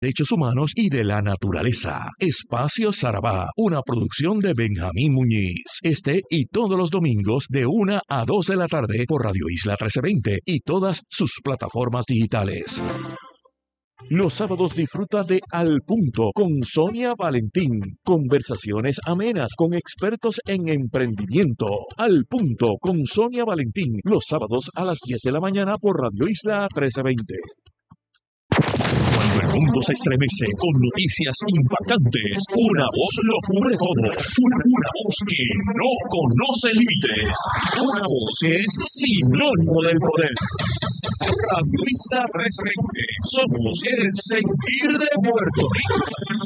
Derechos Humanos y de la Naturaleza. Espacio Sarabá, una producción de Benjamín Muñiz. Este y todos los domingos de 1 a 2 de la tarde por Radio Isla 1320 y todas sus plataformas digitales. Los sábados disfruta de Al Punto con Sonia Valentín. Conversaciones amenas con expertos en emprendimiento. Al Punto con Sonia Valentín. Los sábados a las 10 de la mañana por Radio Isla 1320. Cuando el mundo se estremece con noticias impactantes, una voz lo cubre todo. Una voz que no conoce límites. Una voz que es sinónimo del poder. Radio Isla 1320. Somos el sentir de Puerto Rico.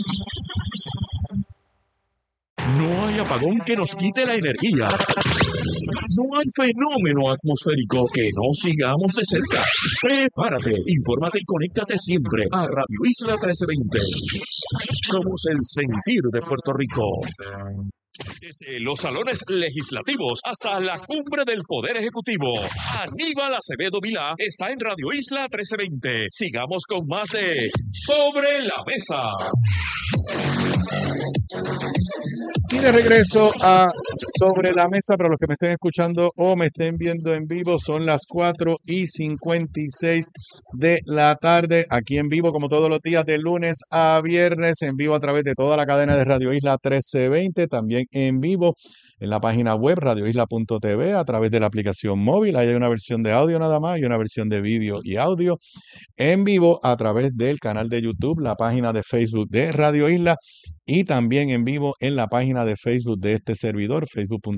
No hay apagón que nos quite la energía. No hay fenómeno atmosférico que no sigamos de cerca. Prepárate, infórmate y conéctate siempre a Radio Isla 1320. Somos el sentir de Puerto Rico. Desde los salones legislativos hasta la cumbre del Poder Ejecutivo, Aníbal Acevedo Vilá está en Radio Isla 1320. Sigamos con más de Sobre la Mesa. Y de regreso a Sobre la Mesa, para los que me estén escuchando o me estén viendo en vivo, son las 4:56 de la tarde, aquí en vivo, como todos los días, de lunes a viernes, en vivo a través de toda la cadena de Radio Isla 1320, también en vivo en la página web radioisla.tv, a través de la aplicación móvil. Ahí hay una versión de audio nada más y una versión de vídeo y audio en vivo a través del canal de YouTube, la página de Facebook de Radio Isla y también en vivo en la página de Facebook de este servidor,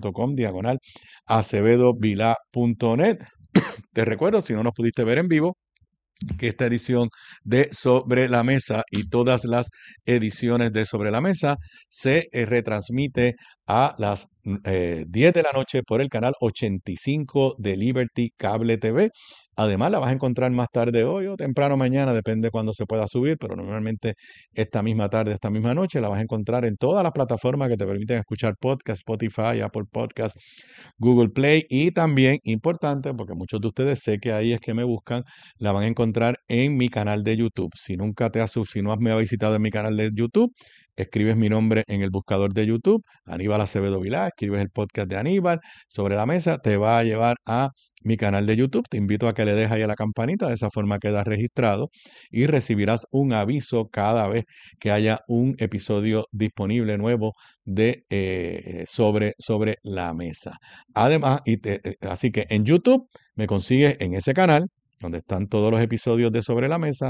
facebook.com/acevedovilá.net. Te recuerdo, si no nos pudiste ver en vivo, que esta edición de Sobre la Mesa y todas las ediciones de Sobre la Mesa se retransmite a las 10 de la noche por el canal 85 de Liberty Cable TV. Además, la vas a encontrar más tarde hoy o temprano mañana, depende cuándo se pueda subir, pero normalmente esta misma tarde, esta misma noche, la vas a encontrar en todas las plataformas que te permiten escuchar podcast, Spotify, Apple Podcast, Google Play y también, importante, porque muchos de ustedes sé que ahí es que me buscan, la van a encontrar en mi canal de YouTube. Si no me has visitado en mi canal de YouTube, escribes mi nombre en el buscador de YouTube, Aníbal Acevedo Vilá, escribes el podcast de Aníbal Sobre la Mesa, te va a llevar a mi canal de YouTube. Te invito a que le dejes ahí a la campanita, de esa forma quedas registrado y recibirás un aviso cada vez que haya un episodio disponible nuevo de sobre la Mesa. Además, así que en YouTube me consigues en ese canal donde están todos los episodios de Sobre la Mesa,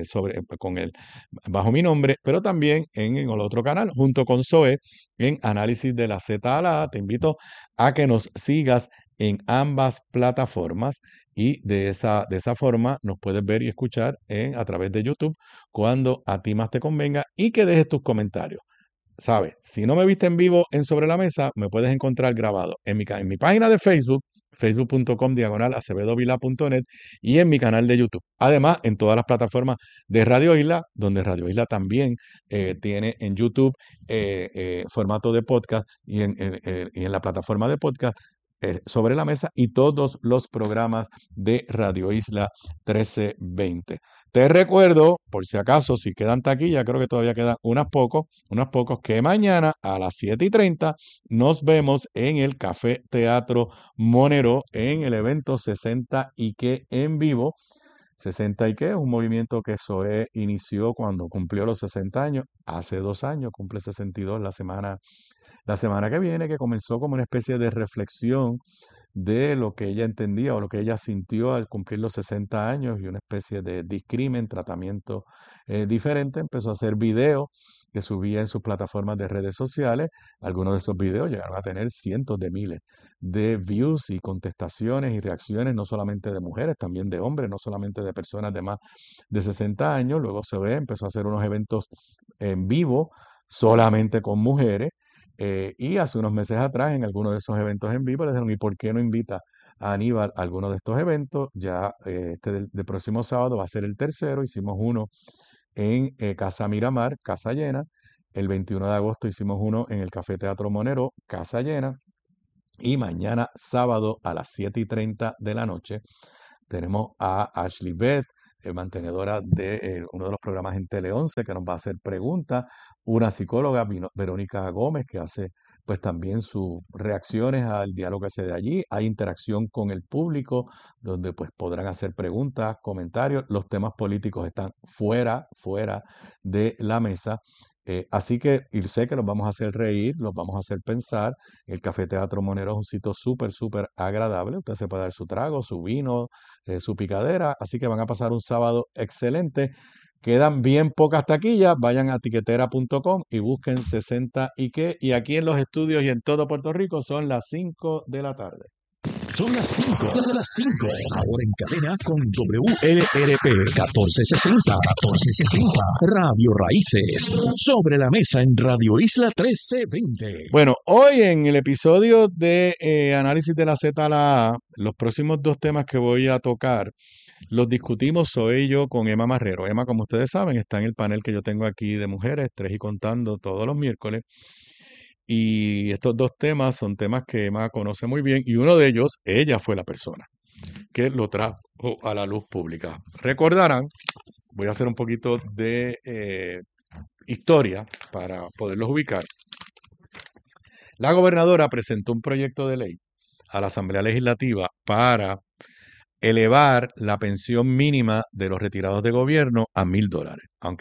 bajo mi nombre, pero también en el otro canal, junto con Zoe, en Análisis de la Z a la A. Te invito a que nos sigas en ambas plataformas y de esa forma nos puedes ver y escuchar a través de YouTube cuando a ti más te convenga y que dejes tus comentarios. ¿Sabes? Si no me viste en vivo en Sobre la Mesa, me puedes encontrar grabado en mi página de Facebook, facebook.com/acevedovilá.net y en mi canal de YouTube. Además, en todas las plataformas de Radio Isla, donde Radio Isla también tiene en YouTube formato de podcast y en la plataforma de podcast Sobre la Mesa y todos los programas de Radio Isla 1320. Te recuerdo, por si acaso, si quedan taquillas, creo que todavía quedan unos pocos, que mañana a las 7:30 nos vemos en el Café Teatro Monero en el evento 60 y que en vivo. 60 y qué, un movimiento que Zoé inició cuando cumplió los 60 años, hace 2 años, cumple 62 la semana que viene, que comenzó como una especie de reflexión de lo que ella entendía o lo que ella sintió al cumplir los 60 años y una especie de discrimen, tratamiento diferente. Empezó a hacer videos que subía en sus plataformas de redes sociales. Algunos de esos videos llegaron a tener cientos de miles de views y contestaciones y reacciones, no solamente de mujeres, también de hombres, no solamente de personas de más de 60 años. Luego empezó a hacer unos eventos en vivo solamente con mujeres. Y hace unos meses atrás, en algunos de esos eventos en vivo, le dijeron, ¿y por qué no invita a Aníbal a alguno de estos eventos? Ya este del próximo sábado va a ser el tercero. Hicimos uno en Casa Miramar, casa llena. El 21 de agosto hicimos uno en el Café Teatro Monero, casa llena. Y mañana sábado a las 7:30 de la noche tenemos a Ashley Beth, mantenedora de uno de los programas en Tele 11, que nos va a hacer preguntas, una psicóloga, Verónica Gómez, que hace pues también sus reacciones al diálogo que se dé allí. Hay interacción con el público, donde pues podrán hacer preguntas, comentarios. Los temas políticos están fuera de la mesa. Así que, y sé que los vamos a hacer reír, los vamos a hacer pensar. El Café Teatro Monero es un sitio súper agradable. Usted se puede dar su trago, su vino, su picadera. Así que van a pasar un sábado excelente. Quedan bien pocas taquillas. Vayan a tiquetera.com y busquen 60 y qué. Y aquí en los estudios y en todo Puerto Rico son las 5 de la tarde. Son las 5, las 5. Ahora en cadena con WLRP 1460, Radio Raíces. Sobre la mesa en Radio Isla 1320. Bueno, hoy en el episodio de Análisis de la Z a la A, los próximos dos temas que voy a tocar los discutimos soy yo con Emma Marrero. Emma, como ustedes saben, está en el panel que yo tengo aquí de mujeres, 3 y contando, todos los miércoles. Y estos dos temas son temas que Emma conoce muy bien y uno de ellos, ella fue la persona que lo trajo a la luz pública. Recordarán, voy a hacer un poquito de historia para poderlos ubicar. La gobernadora presentó un proyecto de ley a la Asamblea Legislativa para elevar la pensión mínima de los retirados de gobierno a $1,000.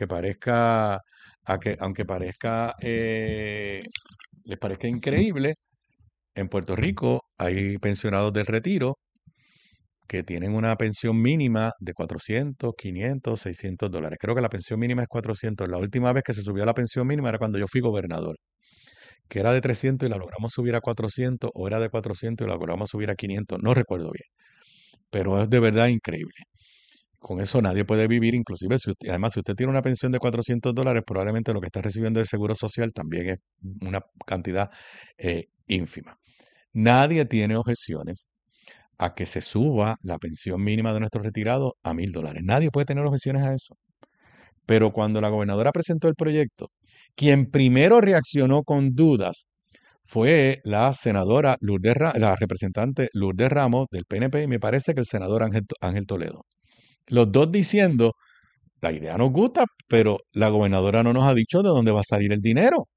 Les parezca increíble, en Puerto Rico hay pensionados del retiro que tienen una pensión mínima de $400, $500, $600. Creo que la pensión mínima es $400. La última vez que se subió la pensión mínima era cuando yo fui gobernador, que era de $300 y la logramos subir a $400, o era de $400 y la logramos subir a $500, no recuerdo bien. Pero es de verdad increíble. Con eso nadie puede vivir, inclusive además si usted tiene una pensión de $400, probablemente lo que está recibiendo del Seguro Social también es una cantidad ínfima. Nadie tiene objeciones a que se suba la pensión mínima de nuestros retirados a $1,000. Nadie puede tener objeciones a eso. Pero cuando la gobernadora presentó el proyecto, quien primero reaccionó con dudas fue la senadora la representante Lourdes Ramos del PNP y me parece que el senador Ángel Toledo. Los dos diciendo, la idea nos gusta, pero la gobernadora no nos ha dicho de dónde va a salir el dinero.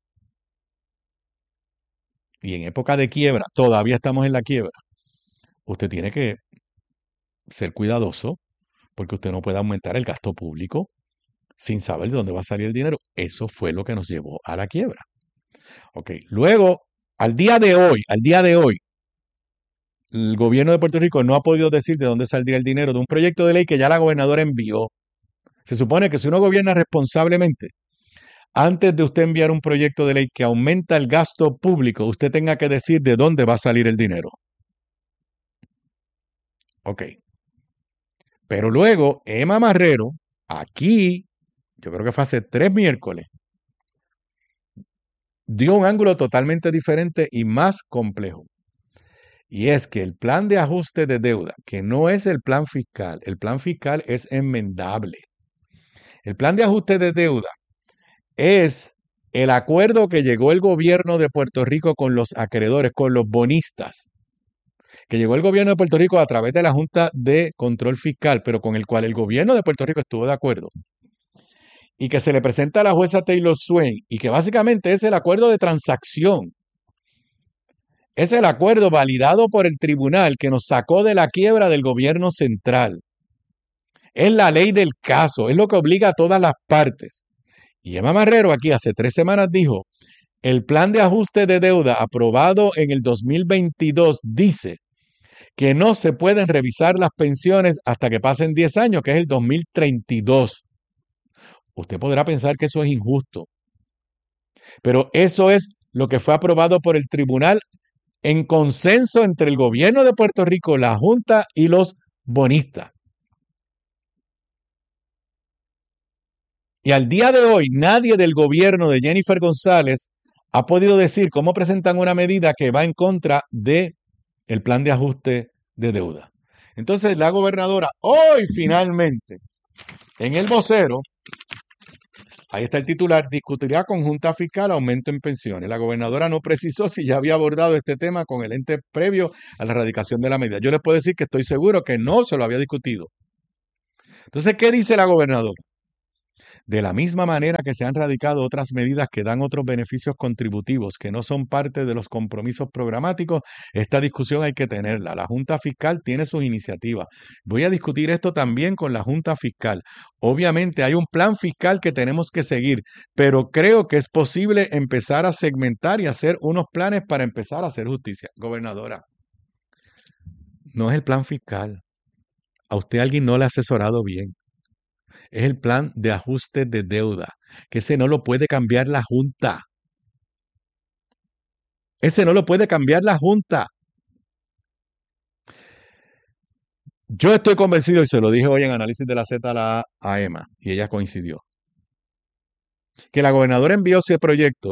Y en época de quiebra, todavía estamos en la quiebra, usted tiene que ser cuidadoso porque usted no puede aumentar el gasto público sin saber de dónde va a salir el dinero. Eso fue lo que nos llevó a la quiebra. Ok, luego, al día de hoy, el gobierno de Puerto Rico no ha podido decir de dónde saldría el dinero de un proyecto de ley que ya la gobernadora envió. Se supone que si uno gobierna responsablemente, antes de usted enviar un proyecto de ley que aumenta el gasto público, usted tenga que decir de dónde va a salir el dinero. Ok. Pero luego, Emma Marrero, aquí, yo creo que fue hace 3 miércoles, dio un ángulo totalmente diferente y más complejo. Y es que el plan de ajuste de deuda, que no es el plan fiscal es enmendable. El plan de ajuste de deuda es el acuerdo que llegó el gobierno de Puerto Rico con los acreedores, con los bonistas, que llegó el gobierno de Puerto Rico a través de la Junta de Control Fiscal, pero con el cual el gobierno de Puerto Rico estuvo de acuerdo, y que se le presenta a la jueza Taylor Swain, y que básicamente es el acuerdo de transacción. Es el acuerdo validado por el tribunal que nos sacó de la quiebra del gobierno central. Es la ley del caso, es lo que obliga a todas las partes. Y Emma Marrero aquí hace 3 semanas dijo, el plan de ajuste de deuda aprobado en el 2022 dice que no se pueden revisar las pensiones hasta que pasen 10 años, que es el 2032. Usted podrá pensar que eso es injusto, pero eso es lo que fue aprobado por el tribunal en consenso entre el gobierno de Puerto Rico, la Junta y los bonistas. Y al día de hoy, nadie del gobierno de Jennifer González ha podido decir cómo presentan una medida que va en contra del plan de ajuste de deuda. Entonces, la gobernadora hoy finalmente, en el vocero, ahí está el titular, discutirá con Junta Fiscal aumento en pensiones. La gobernadora no precisó si ya había abordado este tema con el ente previo a la erradicación de la medida. Yo les puedo decir que estoy seguro que no se lo había discutido. Entonces, ¿qué dice la gobernadora? De la misma manera que se han radicado otras medidas que dan otros beneficios contributivos que no son parte de los compromisos programáticos, esta discusión hay que tenerla. La Junta Fiscal tiene sus iniciativas. Voy a discutir esto también con la Junta Fiscal. Obviamente hay un plan fiscal que tenemos que seguir, pero creo que es posible empezar a segmentar y hacer unos planes para empezar a hacer justicia. Gobernadora, no es el plan fiscal. A usted alguien no le ha asesorado bien. Es el plan de ajuste de deuda, que ese no lo puede cambiar la Junta. Ese no lo puede cambiar la Junta. Yo estoy convencido, y se lo dije hoy en Análisis de la Z a Emma, y ella coincidió, que la gobernadora envió ese proyecto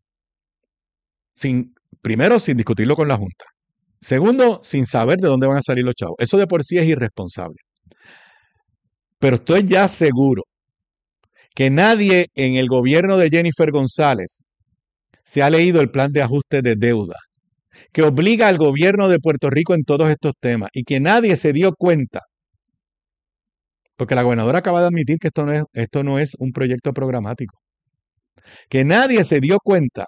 primero, sin discutirlo con la Junta. Segundo, sin saber de dónde van a salir los chavos. Eso de por sí es irresponsable. Pero estoy ya seguro que nadie en el gobierno de Jennifer González se ha leído el plan de ajuste de deuda que obliga al gobierno de Puerto Rico en todos estos temas y que nadie se dio cuenta, porque la gobernadora acaba de admitir que esto no es un proyecto programático, que nadie se dio cuenta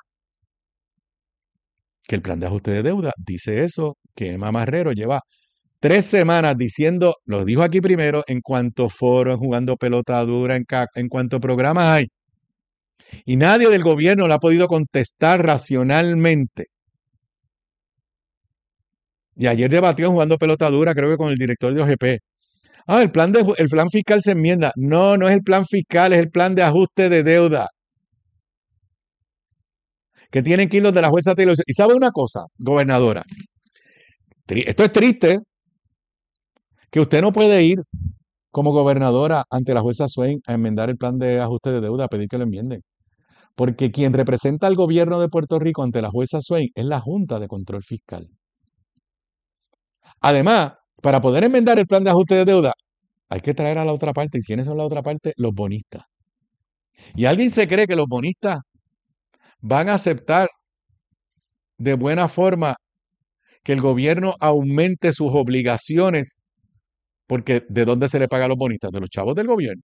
que el plan de ajuste de deuda dice eso, que Emma Marrero lleva 3 semanas diciendo, lo dijo aquí primero, en cuanto foro, jugando pelota dura, en cuanto programas hay. Y nadie del gobierno le ha podido contestar racionalmente. Y ayer debatió jugando pelota dura, creo que con el director de OGP. El plan fiscal se enmienda. No, no es el plan fiscal, es el plan de ajuste de deuda. Que tienen que ir donde la jueza Taylor. Y sabe una cosa, gobernadora. Esto es triste. Que usted no puede ir como gobernadora ante la jueza Swain a enmendar el plan de ajuste de deuda, a pedir que lo enmienden. Porque quien representa al gobierno de Puerto Rico ante la jueza Swain es la Junta de Control Fiscal. Además, para poder enmendar el plan de ajuste de deuda, hay que traer a la otra parte. ¿Y quiénes son la otra parte? Los bonistas. ¿Y alguien se cree que los bonistas van a aceptar de buena forma que el gobierno aumente sus obligaciones? Porque ¿de dónde se le paga a los bonistas? De los chavos del gobierno.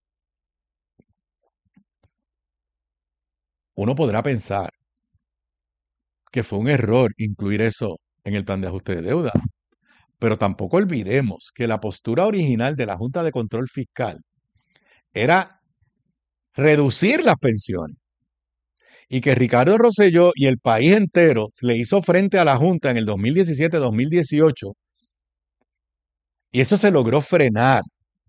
Uno podrá pensar que fue un error incluir eso en el plan de ajuste de deuda. Pero tampoco olvidemos que la postura original de la Junta de Control Fiscal era reducir las pensiones. Y que Ricardo Rosselló y el país entero le hizo frente a la Junta en el 2017-2018 y eso se logró frenar.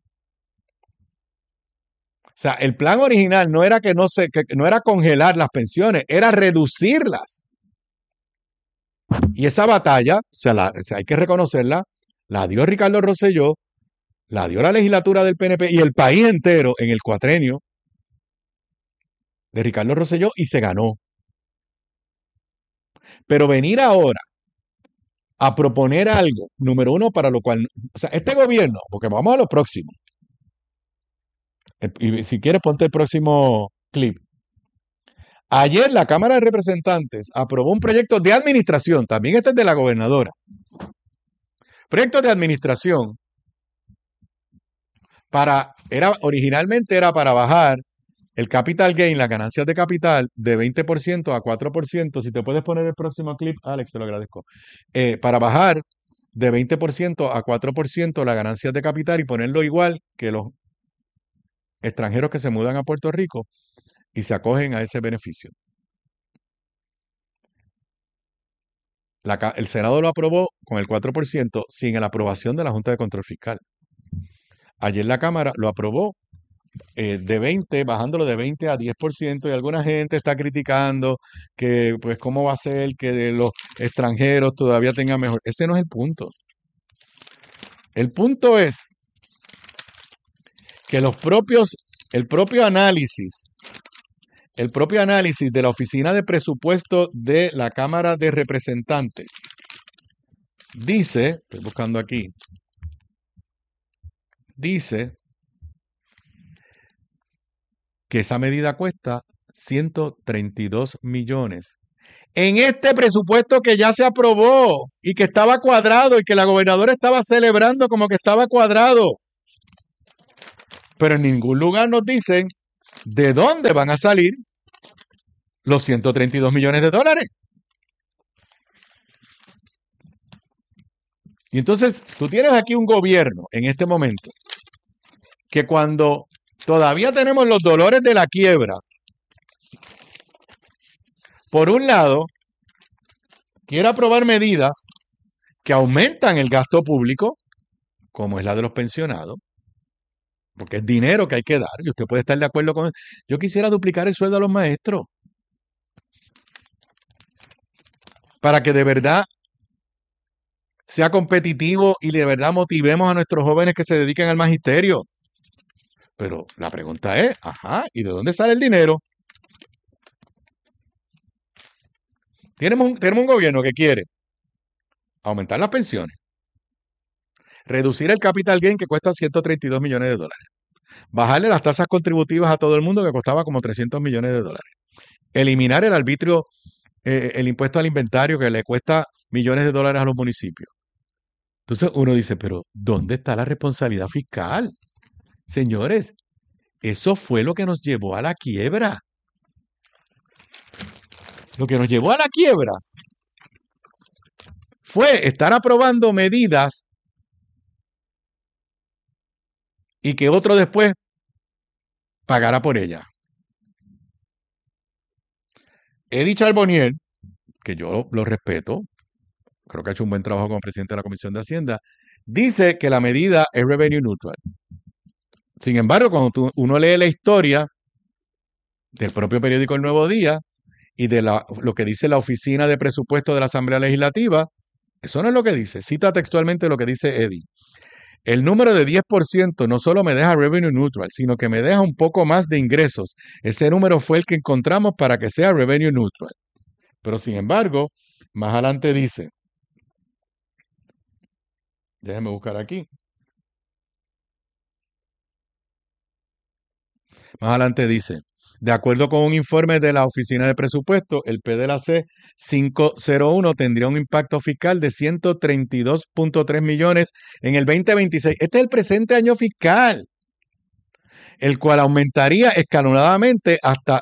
O sea, el plan original no era que no era congelar las pensiones, era reducirlas. Y esa batalla, hay que reconocerla, la dio Ricardo Rosselló, la dio la legislatura del PNP y el país entero en el cuatrenio de Ricardo Rosselló y se ganó. Pero venir ahora a proponer algo, número uno, para lo cual, o sea, este gobierno, porque vamos a lo próximo, y si quieres ponte el próximo clip. Ayer la Cámara de Representantes aprobó un proyecto de administración, también este es de la gobernadora, proyecto de administración originalmente era para bajar el capital gain, las ganancias de capital, de 20% a 4%. Si te puedes poner el próximo clip, Alex, te lo agradezco. Para bajar de 20% a 4% las ganancias de capital y ponerlo igual que los extranjeros que se mudan a Puerto Rico y se acogen a ese beneficio. El Senado lo aprobó con el 4% sin la aprobación de la Junta de Control Fiscal. Ayer la Cámara lo aprobó de 20, bajándolo de 20 a 10%, y alguna gente está criticando que, pues, ¿cómo va a ser que de los extranjeros todavía tengan mejor? Ese no es el punto. El punto es que el propio análisis de la Oficina de Presupuesto de la Cámara de Representantes dice, estoy buscando aquí, dice que esa medida cuesta 132 millones. En este presupuesto que ya se aprobó y que estaba cuadrado y que la gobernadora estaba celebrando como que estaba cuadrado. Pero en ningún lugar nos dicen de dónde van a salir los 132 millones de dólares. Y entonces tú tienes aquí un gobierno en este momento que cuando todavía tenemos los dolores de la quiebra, por un lado, quiere aprobar medidas que aumentan el gasto público, como es la de los pensionados, porque es dinero que hay que dar, y usted puede estar de acuerdo con eso. Yo quisiera duplicar el sueldo a los maestros, para que de verdad sea competitivo y de verdad motivemos a nuestros jóvenes que se dediquen al magisterio. Pero la pregunta es, ¿y de dónde sale el dinero? Tenemos un gobierno que quiere aumentar las pensiones, reducir el capital gain que cuesta 132 millones de dólares, bajarle las tasas contributivas a todo el mundo que costaba como 300 millones de dólares, eliminar el arbitrio, el impuesto al inventario que le cuesta millones de dólares a los municipios. Entonces uno dice, pero ¿dónde está la responsabilidad fiscal? Señores, eso fue lo que nos llevó a la quiebra. Lo que nos llevó a la quiebra fue estar aprobando medidas y que otro después pagara por ellas. Eddie Charbonnier, que yo lo respeto, creo que ha hecho un buen trabajo como presidente de la Comisión de Hacienda, dice que la medida es revenue neutral. Sin embargo, cuando uno lee la historia del propio periódico El Nuevo Día y de lo que dice la Oficina de Presupuesto de la Asamblea Legislativa, eso no es lo que dice. Cita textualmente lo que dice Eddie. El número de 10% no solo me deja revenue neutral, sino que me deja un poco más de ingresos. Ese número fue el que encontramos para que sea revenue neutral. Pero sin embargo, más adelante dice, déjenme buscar aquí. Más adelante dice, de acuerdo con un informe de la Oficina de Presupuesto, el PDLAC 501 tendría un impacto fiscal de 132.3 millones en el 2026. Este es el presente año fiscal, el cual aumentaría escalonadamente hasta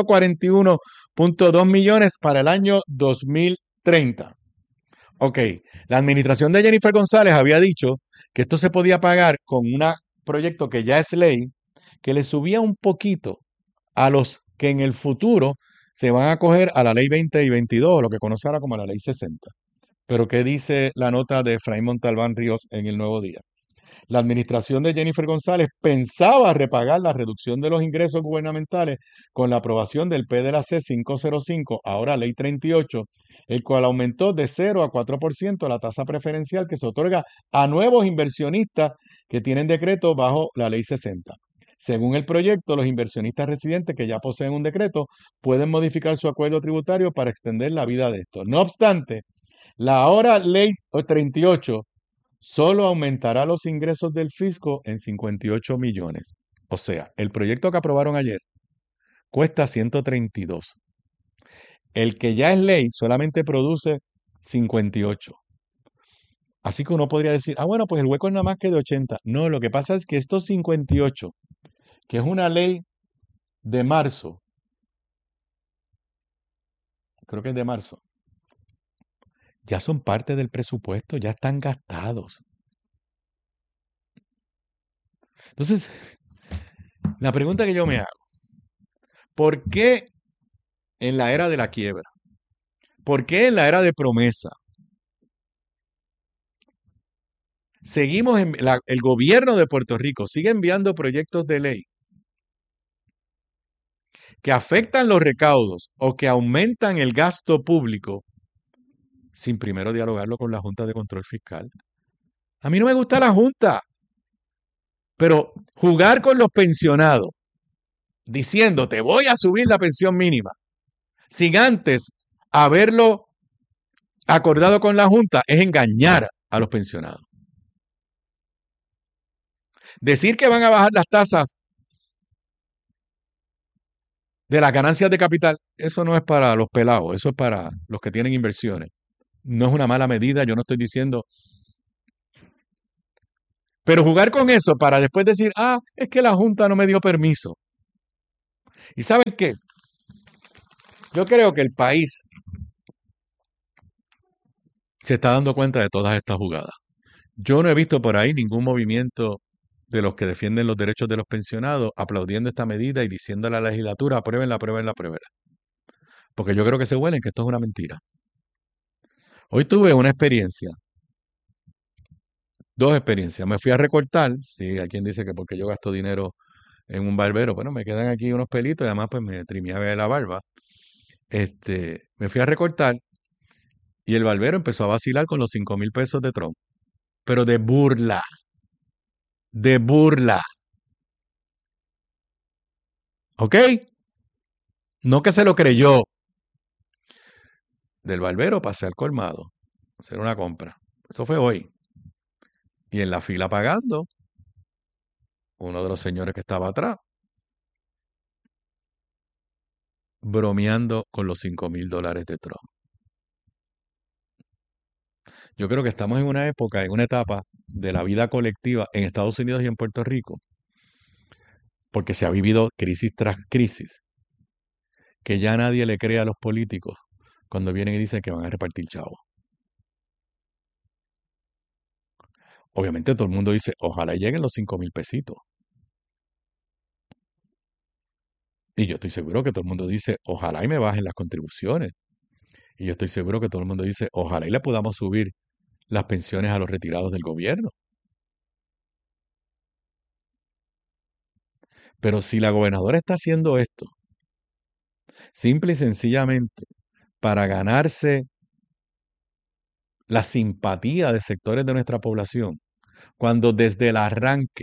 141.2 millones para el año 2030. Ok, la administración de Jennifer González había dicho que esto se podía pagar con un proyecto que ya es ley, que le subía un poquito a los que en el futuro se van a acoger a la ley 20 y 22, lo que conoce ahora como la ley 60. Pero ¿qué dice la nota de Efraín Montalbán Ríos en El Nuevo Día? La administración de Jennifer González pensaba repagar la reducción de los ingresos gubernamentales con la aprobación del PDLAC 505, ahora ley 38, el cual aumentó de 0 a 4% la tasa preferencial que se otorga a nuevos inversionistas que tienen decreto bajo la ley 60. Según el proyecto, los inversionistas residentes que ya poseen un decreto pueden modificar su acuerdo tributario para extender la vida de esto. No obstante, la ahora ley 38 solo aumentará los ingresos del fisco en 58 millones. O sea, el proyecto que aprobaron ayer cuesta 132. El que ya es ley solamente produce 58. Así que uno podría decir, bueno, pues el hueco es nada más que de 80. No, lo que pasa es que estos 58, que es una ley de marzo, creo que es de marzo, ya son parte del presupuesto, ya están gastados. Entonces, la pregunta que yo me hago, ¿por qué en la era de la quiebra? ¿Por qué en la era de promesa? Seguimos el gobierno de Puerto Rico sigue enviando proyectos de ley que afectan los recaudos o que aumentan el gasto público sin primero dialogarlo con la Junta de Control Fiscal. A mí no me gusta la Junta, pero jugar con los pensionados diciendo te voy a subir la pensión mínima sin antes haberlo acordado con la Junta es engañar a los pensionados. Decir que van a bajar las tasas de las ganancias de capital, eso no es para los pelados, eso es para los que tienen inversiones. No es una mala medida, yo no estoy diciendo. Pero jugar con eso para después decir, es que la Junta no me dio permiso. ¿Y saben qué? Yo creo que el país se está dando cuenta de todas estas jugadas. Yo no he visto por ahí ningún movimiento de los que defienden los derechos de los pensionados aplaudiendo esta medida y diciendo a la legislatura, apruébenla, apruébenla, apruébenla. Porque yo creo que se huelen que esto es una mentira. Hoy tuve una experiencia, dos experiencias. Me fui a recortar, sí, hay quien dice que porque yo gasto dinero en un barbero, bueno, me quedan aquí unos pelitos y además pues me trimeaba la barba. Me fui a recortar y el barbero empezó a vacilar con los 5,000 pesos de Trump. Pero de burla, de burla. ¿Ok? No que se lo creyó. Del barbero pasé al colmado, a hacer una compra. Eso fue hoy. Y en la fila pagando, uno de los señores que estaba atrás, bromeando con los $5,000 de Trump. Yo creo que estamos en una época, en una etapa de la vida colectiva en Estados Unidos y en Puerto Rico, porque se ha vivido crisis tras crisis, que ya nadie le cree a los políticos cuando vienen y dicen que van a repartir chavos. Obviamente todo el mundo dice, ojalá lleguen los 5,000 pesitos. Y yo estoy seguro que todo el mundo dice, ojalá y me bajen las contribuciones. Y yo estoy seguro que todo el mundo dice, ojalá y le podamos subir las pensiones a los retirados del gobierno. Pero si la gobernadora está haciendo esto, simple y sencillamente, para ganarse la simpatía de sectores de nuestra población, cuando desde el arranque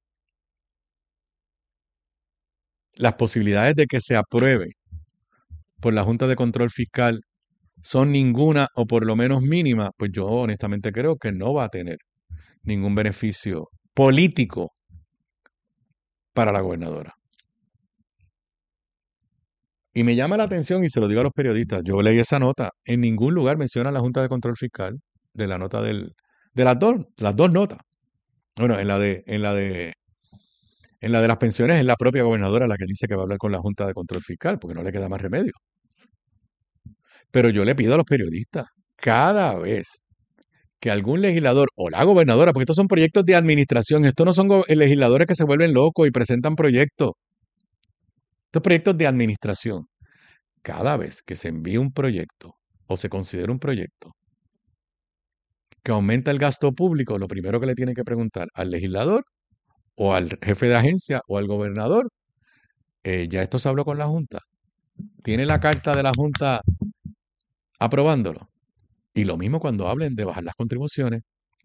las posibilidades de que se apruebe por la Junta de Control Fiscal son ninguna o por lo menos mínima, pues yo honestamente creo que no va a tener ningún beneficio político para la gobernadora. Y me llama la atención y se lo digo a los periodistas, yo leí esa nota, en ningún lugar menciona la Junta de Control Fiscal de la nota de las dos notas. Bueno, en la de las pensiones es la propia gobernadora la que dice que va a hablar con la Junta de Control Fiscal, porque no le queda más remedio. Pero yo le pido a los periodistas, cada vez que algún legislador o la gobernadora, porque estos son proyectos de administración, estos no son legisladores que se vuelven locos y presentan proyectos, estos proyectos de administración, cada vez que se envíe un proyecto o se considera un proyecto que aumenta el gasto público, lo primero que le tienen que preguntar al legislador o al jefe de agencia o al gobernador, ya esto se habló con la Junta. ¿Tiene la carta de la Junta aprobándolo? Y lo mismo cuando hablen de bajar las contribuciones.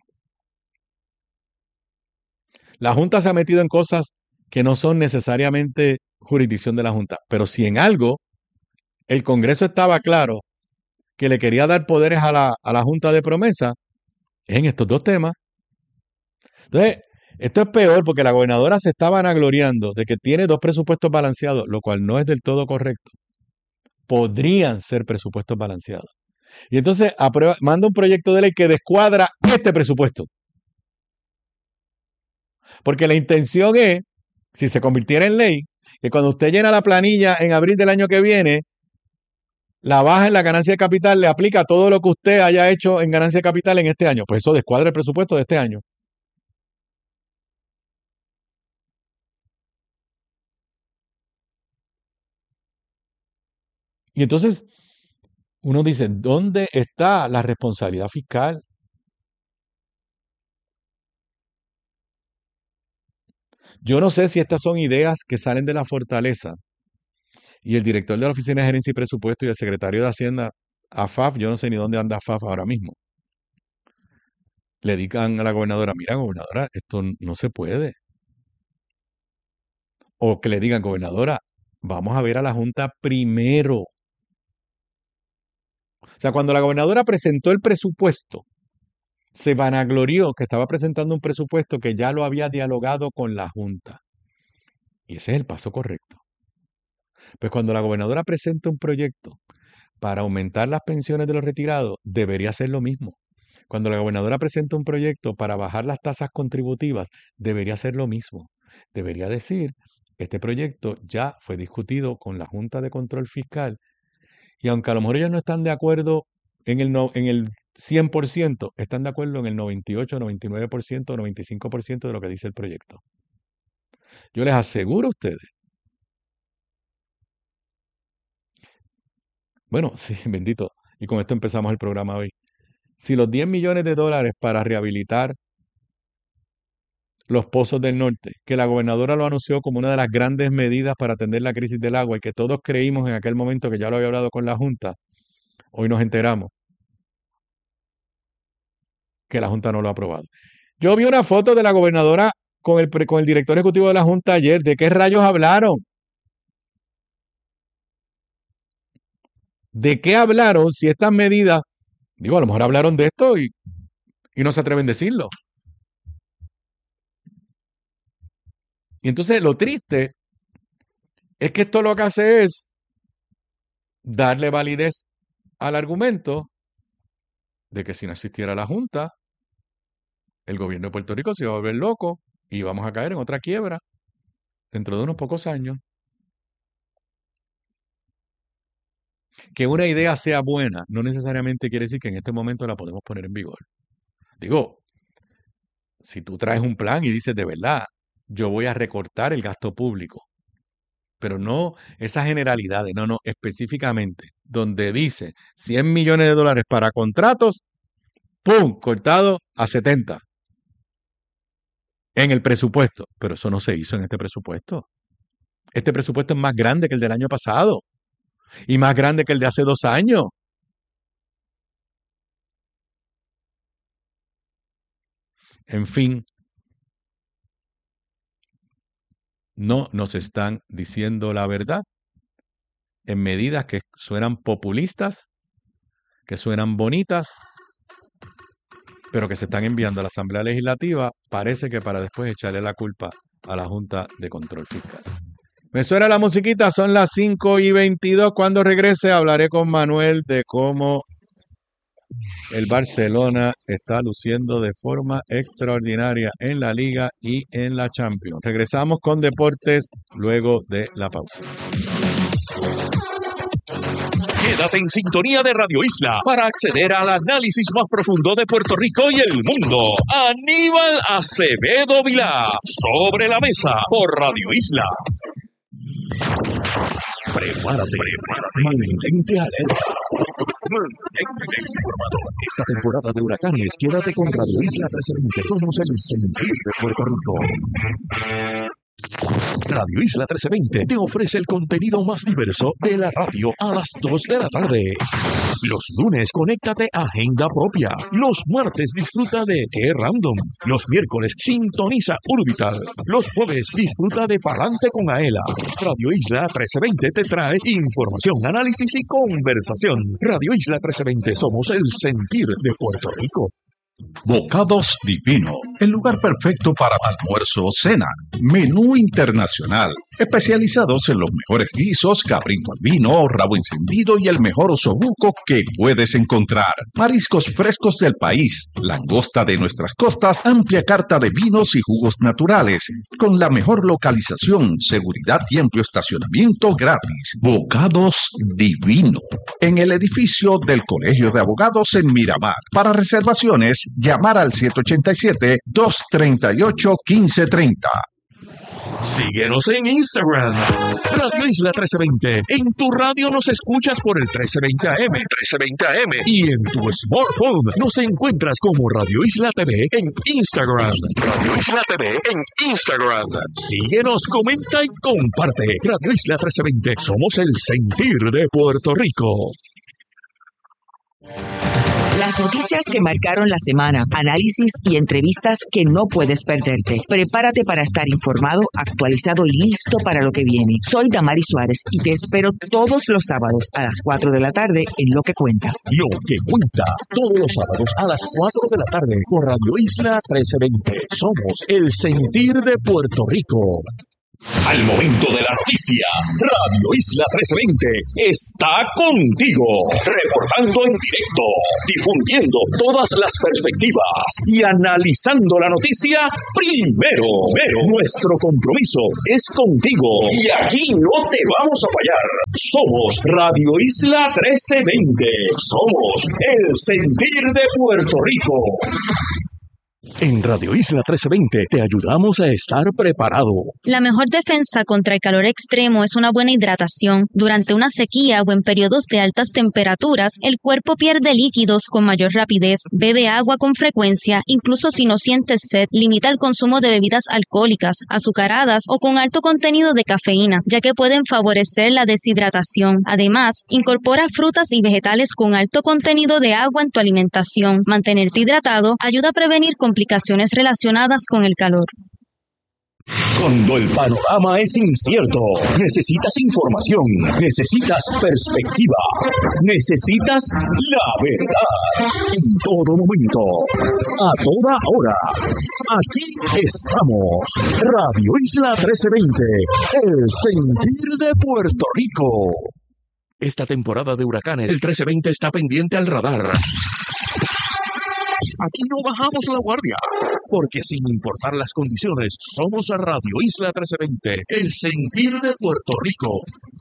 La Junta se ha metido en cosas que no son necesariamente jurisdicción de la Junta, pero si en algo el Congreso estaba claro que le quería dar poderes a la Junta de Promesa, es en estos dos temas. Entonces, esto es peor porque la gobernadora se está vanagloriando de que tiene dos presupuestos balanceados, lo cual no es del todo correcto. Podrían ser presupuestos balanceados. Y entonces manda un proyecto de ley que descuadra este presupuesto. Porque la intención es, si se convirtiera en ley, que cuando usted llena la planilla en abril del año que viene, la baja en la ganancia de capital le aplica todo lo que usted haya hecho en ganancia de capital en este año. Pues eso descuadra el presupuesto de este año. Y entonces uno dice, ¿dónde está la responsabilidad fiscal? Yo no sé si estas son ideas que salen de la fortaleza y el director de la Oficina de Gerencia y Presupuesto y el secretario de Hacienda, AFAF, yo no sé ni dónde anda AFAF ahora mismo. Le digan a la gobernadora, mira, gobernadora, esto no se puede. O que le digan, gobernadora, vamos a ver a la Junta primero. O sea, cuando la gobernadora presentó el presupuesto, se vanaglorió que estaba presentando un presupuesto que ya lo había dialogado con la Junta. Y ese es el paso correcto. Pues cuando la gobernadora presenta un proyecto para aumentar las pensiones de los retirados, debería hacer lo mismo. Cuando la gobernadora presenta un proyecto para bajar las tasas contributivas, debería hacer lo mismo. Debería decir, este proyecto ya fue discutido con la Junta de Control Fiscal y aunque a lo mejor ellos no están de acuerdo en el 100%, están de acuerdo en el 98, 99%, 95% de lo que dice el proyecto. Yo les aseguro a ustedes. Bueno, sí, bendito. Y con esto empezamos el programa hoy. Si los 10 millones de dólares para rehabilitar los pozos del norte, que la gobernadora lo anunció como una de las grandes medidas para atender la crisis del agua y que todos creímos en aquel momento que ya lo había hablado con la Junta, hoy nos enteramos que la Junta no lo ha aprobado. Yo vi una foto de la gobernadora con el director ejecutivo de la Junta ayer. ¿De qué rayos hablaron? ¿De qué hablaron si estas medidas, digo, a lo mejor hablaron de esto y no se atreven a decirlo? Y entonces lo triste es que esto lo que hace es darle validez al argumento de que si no existiera la Junta, el gobierno de Puerto Rico se iba a volver loco y vamos a caer en otra quiebra dentro de unos pocos años. Que una idea sea buena no necesariamente quiere decir que en este momento la podemos poner en vigor. Digo, si tú traes un plan y dices de verdad, yo voy a recortar el gasto público, pero no esas generalidades, no, específicamente, donde dice 100 millones de dólares para contratos, ¡pum!, cortado a 70 en el presupuesto. Pero eso no se hizo en este presupuesto. Este presupuesto es más grande que el del año pasado y más grande que el de hace 2 años. En fin, no nos están diciendo la verdad en medidas que suenan populistas, que suenan bonitas, pero que se están enviando a la Asamblea Legislativa, parece que para después echarle la culpa a la Junta de Control Fiscal. Me suena la musiquita, son las 5:22. Cuando regrese hablaré con Manuel de cómo el Barcelona está luciendo de forma extraordinaria en la Liga y en la Champions. Regresamos con deportes luego de la pausa. Quédate en sintonía de Radio Isla para acceder al análisis más profundo de Puerto Rico y el mundo. Aníbal Acevedo Vilá, Sobre la Mesa, por Radio Isla. Prepárate. Mantente alerta. Mantente informado. Esta temporada de huracanes, quédate con Radio Isla 1320. Somos el sentir de Puerto Rico. Radio Isla 1320 te ofrece el contenido más diverso de la radio a las 2 de la tarde. Los lunes, conéctate a Agenda Propia. Los martes, disfruta de Qué Random. Los miércoles, sintoniza Urbital. Los jueves, disfruta de Palante con Aela. Radio Isla 1320 te trae información, análisis y conversación. Radio Isla 1320, somos el sentir de Puerto Rico. Bocados Divino, el lugar perfecto para almuerzo o cena. Menú internacional, especializados en los mejores guisos, cabrito al vino, rabo encendido y el mejor osobuco que puedes encontrar. Mariscos frescos del país, langosta de nuestras costas, amplia carta de vinos y jugos naturales, con la mejor localización, seguridad y amplio estacionamiento gratis. Bocados Divino, en el edificio del Colegio de Abogados en Miramar. Para reservaciones, llamar al 787-238-1530. Síguenos en Instagram, Radio Isla 1320. En tu radio nos escuchas por el 1320 AM. Y en tu smartphone nos encuentras como Radio Isla TV en Instagram. Radio Isla TV en Instagram. Síguenos, comenta y comparte. Radio Isla 1320. Somos el sentir de Puerto Rico. Las noticias que marcaron la semana, análisis y entrevistas que no puedes perderte. Prepárate para estar informado, actualizado y listo para lo que viene. Soy Damari Suárez y te espero todos los sábados a las 4 de la tarde en Lo que Cuenta. Lo que Cuenta, todos los sábados a las 4 de la tarde por Radio Isla 1320. Somos el sentir de Puerto Rico. Al momento de la noticia, Radio Isla 1320 está contigo, reportando en directo, difundiendo todas las perspectivas y analizando la noticia primero. Nuestro compromiso es contigo y aquí no te vamos a fallar. Somos Radio Isla 1320, somos el sentir de Puerto Rico. En Radio Isla 1320 te ayudamos a estar preparado. La mejor defensa contra el calor extremo es una buena hidratación. Durante una sequía o en periodos de altas temperaturas, el cuerpo pierde líquidos con mayor rapidez. Bebe agua con frecuencia, incluso si no sientes sed. Limita el consumo de bebidas alcohólicas, azucaradas o con alto contenido de cafeína, ya que pueden favorecer la deshidratación. Además, incorpora frutas y vegetales con alto contenido de agua en tu alimentación. Mantenerte hidratado ayuda a prevenir complicaciones relacionadas con el calor. Cuando el panorama es incierto, necesitas información, necesitas perspectiva, necesitas la verdad. En todo momento, a toda hora. Aquí estamos. Radio Isla 1320, el sentir de Puerto Rico. Esta temporada de huracanes, el 1320 está pendiente al radar. Aquí no bajamos la guardia, porque sin importar las condiciones, somos a Radio Isla 1320, el sentir de Puerto Rico.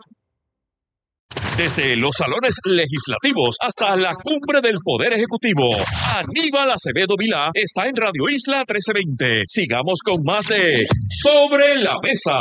Desde los salones legislativos hasta la cumbre del Poder Ejecutivo, Aníbal Acevedo Vilá está en Radio Isla 1320. Sigamos con más de Sobre la Mesa.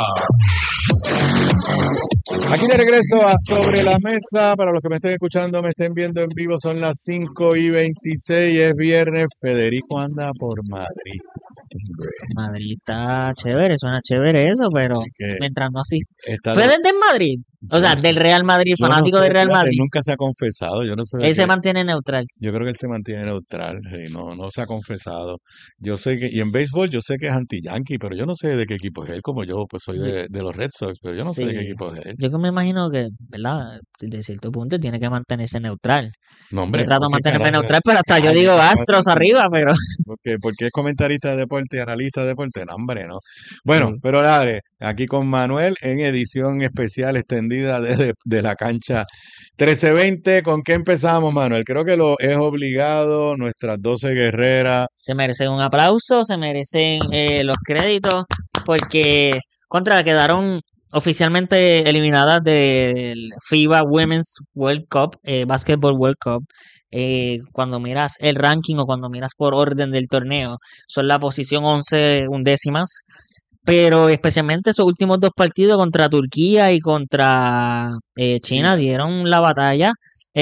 Aquí de regreso a Sobre la Mesa. Para los que me estén escuchando, me estén viendo en vivo, son las 5:26, es viernes. Federico anda por Madrid. Madrid está chévere, suena chévere eso, pero mientras no asiste. ¿Fue de... desde Madrid? O sea, del Real Madrid, fanático del Real Madrid. Nunca se ha confesado, yo no sé. Él se mantiene neutral. Yo creo que él se mantiene neutral, sí, no se ha confesado. Yo sé que, y en béisbol yo sé que es anti-yankee, pero yo no sé de qué equipo es él, como yo pues soy de los Red Sox, pero yo no sé de qué equipo es él. Yo que me imagino que, ¿verdad? De cierto punto tiene que mantenerse neutral. No, hombre. Yo trato de mantenerme neutral, pero hasta yo digo Astros arriba, pero... Porque es comentarista de deporte y analista de deporte, no, hombre, no. Bueno, pero dale, aquí con Manuel en edición especial extendida de la cancha 1320. ¿Con qué empezamos, Manuel? Creo que lo es obligado, nuestras 12 guerreras. Se merecen un aplauso, se merecen los créditos, porque quedaron oficialmente eliminadas del FIBA Women's World Cup, Basketball World Cup. Cuando miras el ranking o cuando miras por orden del torneo, son la posición 11 undécimas. Pero especialmente esos últimos dos partidos contra Turquía y contra China dieron la batalla.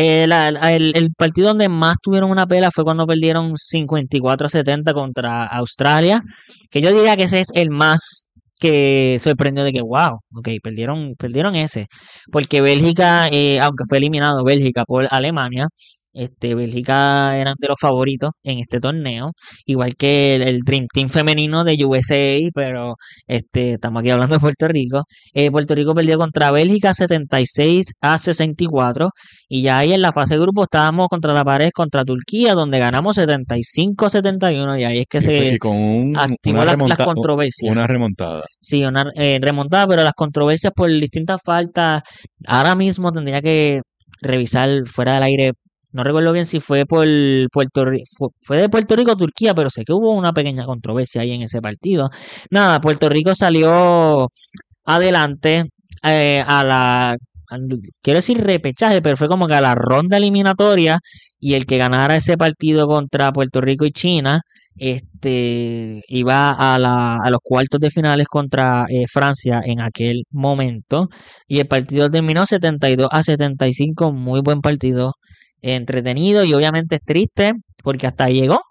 El partido donde más tuvieron una pela fue cuando perdieron 54-70 contra Australia, que yo diría que ese es el más que sorprendió de que wow, ok, perdieron ese, porque Bélgica, aunque fue eliminado Bélgica por Alemania, Bélgica eran de los favoritos en este torneo, igual que el Dream Team femenino de USA, pero estamos aquí hablando de Puerto Rico. Puerto Rico perdió contra Bélgica 76-64, y ya ahí en la fase de grupo estábamos contra la pared contra Turquía, donde ganamos 75-71, y ahí es que se activó las controversias. Una remontada. Sí, una remontada, pero las controversias por distintas faltas, ahora mismo tendría que revisar fuera del aire. No recuerdo bien si fue por fue de Puerto Rico o Turquía, pero sé que hubo una pequeña controversia ahí en ese partido. Nada, Puerto Rico salió adelante quiero decir repechaje, pero fue como que a la ronda eliminatoria, y el que ganara ese partido contra Puerto Rico y China iba a los cuartos de finales contra Francia en aquel momento, y el partido terminó 72-75, muy buen partido, entretenido, y obviamente es triste porque hasta ahí llegó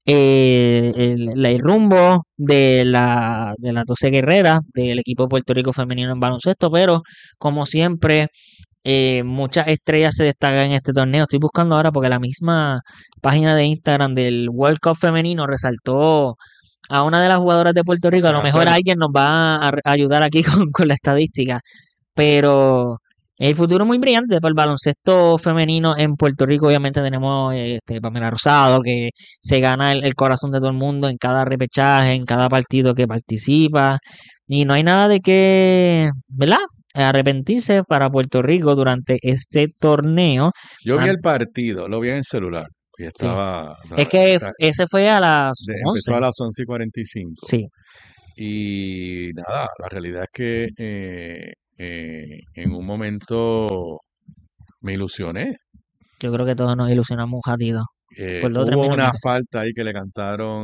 el rumbo de las 12 guerreras del equipo de Puerto Rico femenino en baloncesto, pero como siempre muchas estrellas se destacan en este torneo. Estoy buscando ahora porque la misma página de Instagram del World Cup femenino resaltó a una de las jugadoras de Puerto Rico. A lo mejor alguien nos va a ayudar aquí con la estadística, pero El futuro muy brillante para el baloncesto femenino en Puerto Rico. Obviamente tenemos Pamela Rosado, que se gana el corazón de todo el mundo en cada repechaje, en cada partido que participa. Y no hay nada de qué, ¿verdad? Arrepentirse para Puerto Rico durante este torneo. Yo vi el partido, lo vi en el celular. Y Sí. estaba. Es que ese fue a las Empezó 11. a las 11:45. Sí, Y nada, la realidad es que en un momento me ilusioné. yo creo que todos nos ilusionamos un ratito. Por 2 o 3 Hubo una minutitos. falta ahí que le cantaron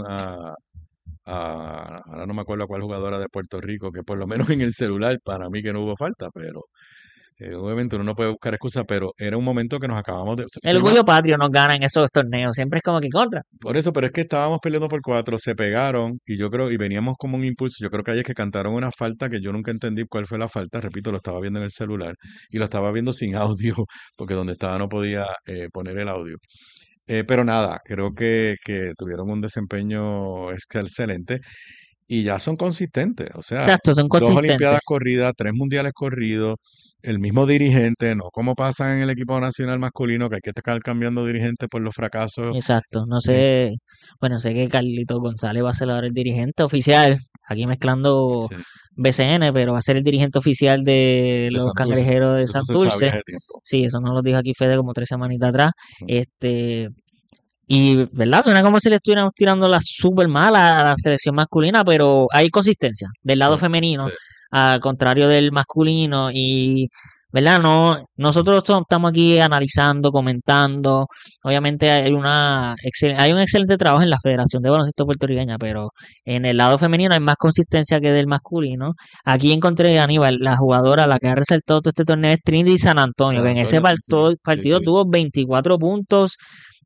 ahora no me acuerdo a cuál jugadora de Puerto Rico, que por lo menos en el celular para mí que no hubo falta, pero obviamente uno no puede buscar excusas, pero era un momento que nos acabamos de... El orgullo patrio nos gana en esos torneos. Siempre es como que contra. Por eso, pero es que estábamos peleando por 4, se pegaron y yo creo, y veníamos como un impulso. Yo creo que ahí es que cantaron una falta que yo nunca entendí cuál fue la falta. Repito, lo estaba viendo en el celular y lo estaba viendo sin audio, porque donde estaba no podía poner el audio. Pero nada, creo que tuvieron un desempeño excelente y ya son consistentes. O sea, Exacto, son 2 consistentes. Olimpiadas corridas, 3 mundiales corridos, el mismo dirigente, no como pasa en el equipo nacional masculino, que hay que estar cambiando dirigente por los fracasos. Exacto, no sé, bueno, sé que Carlito González va a ser ahora el dirigente oficial, aquí mezclando Sí, BCN, pero va a ser el dirigente oficial de de los Santurce. Cangrejeros de Eso se Santurce. sabía hace tiempo. Sí, eso nos lo dijo aquí Fede como 3 semanitas atrás. Ujú. Y, ¿verdad? Suena como si le estuviéramos tirando la súper mala a la selección masculina, pero hay consistencia del lado Sí, femenino, sí. al contrario del masculino. Y, ¿verdad? No, nosotros estamos aquí analizando, comentando. Obviamente hay hay un excelente trabajo en la Federación de Baloncesto Puertorriqueña, pero en el lado femenino hay más consistencia que del masculino. Aquí encontré a Aníbal, la jugadora, la que ha resaltado todo este torneo es Trinity San Antonio, que San en ese Antonio, sí, sí, partido sí. tuvo 24 puntos.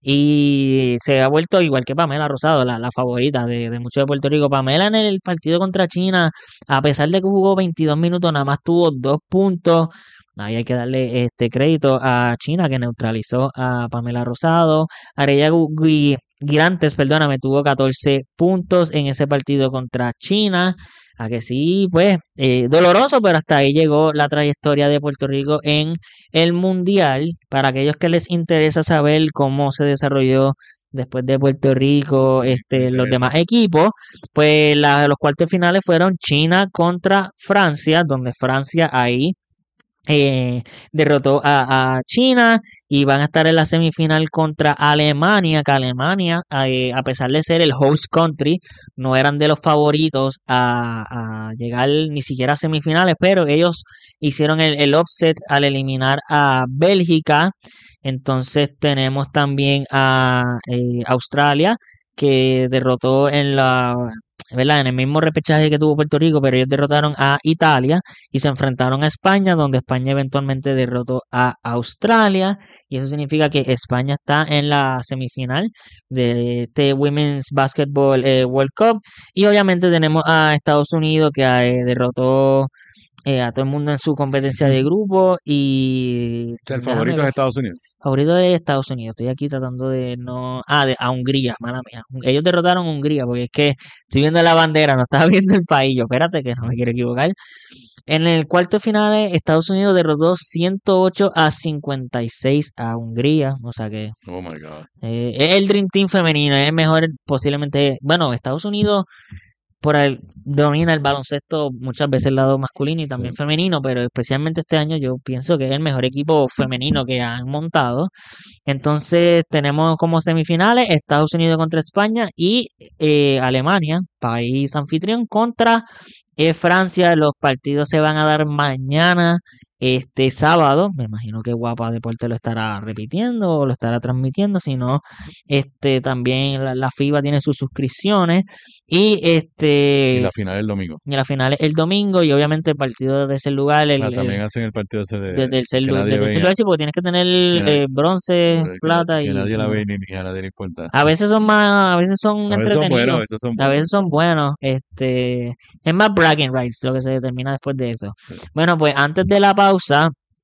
Y se ha vuelto igual que Pamela Rosado, la favorita de muchos de Puerto Rico. Pamela en el partido contra China, a pesar de que jugó 22 minutos, nada más tuvo 2 puntos. Ahí hay que darle este crédito a China, que neutralizó a Pamela Rosado. Arella Girantes, perdóname, tuvo 14 puntos en ese partido contra China. A que sí, pues, doloroso, pero hasta ahí llegó la trayectoria de Puerto Rico en el Mundial. Para aquellos que les interesa saber cómo se desarrolló después de Puerto Rico, Sí, me los interesa. demás equipos, pues los cuartos finales fueron China contra Francia, donde Francia ahí derrotó a China y van a estar en la semifinal contra Alemania, que Alemania, a pesar de ser el host country, no eran de los favoritos a llegar ni siquiera a semifinales, pero ellos hicieron el upset al eliminar a Bélgica. Entonces tenemos también a Australia, que derrotó ¿verdad? En el mismo repechaje que tuvo Puerto Rico, pero ellos derrotaron a Italia y se enfrentaron a España, donde España eventualmente derrotó a Australia, y eso significa que España está en la semifinal de este Women's Basketball World Cup. Y obviamente tenemos a Estados Unidos, que derrotó a todo el mundo en su competencia de grupo. Y O sea, el déjame favorito es ver. Estados Unidos. Favorito de Estados Unidos. Estoy aquí tratando de no. A Hungría, mala mía. Ellos derrotaron a Hungría, porque es que estoy viendo la bandera, no estaba viendo el país. Yo, espérate, que no me quiero equivocar. En el cuarto final, Estados Unidos derrotó 108-56 a Hungría. O sea que Oh my God. es el Dream Team femenino. Es mejor, posiblemente. Bueno, Estados Unidos domina el baloncesto muchas veces el lado masculino y también Sí. femenino, pero especialmente este año yo pienso que es el mejor equipo femenino que han montado. Entonces tenemos como semifinales Estados Unidos contra España y Alemania, país anfitrión, contra Francia. Los partidos se van a dar mañana, este sábado. Me imagino que Guapa Deporte lo estará repitiendo o lo estará transmitiendo. Si no, también la FIBA tiene sus suscripciones. Y Y la final el domingo. la final es el domingo. Y obviamente el partido de ese lugar, También hacen el partido ese desde el que celular, nadie ve, sí, porque tienes que tener que, bronce, plata que nadie la y ve ni a nadie le importa. a veces son a veces son A veces son buenos, a entretenidos, veces son a veces buenos. son buenos. Es más bragging rights lo que se determina después de eso. Sí. Bueno, pues antes de la pausa,